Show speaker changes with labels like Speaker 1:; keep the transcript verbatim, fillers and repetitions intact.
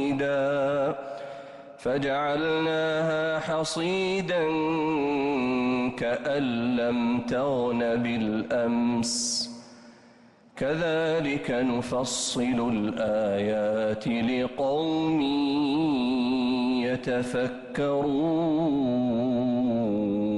Speaker 1: رميدا فجعلناها حصيدا كأن لم تغن بالأمس كذلك نفصل الآيات لقوم يتفكرون.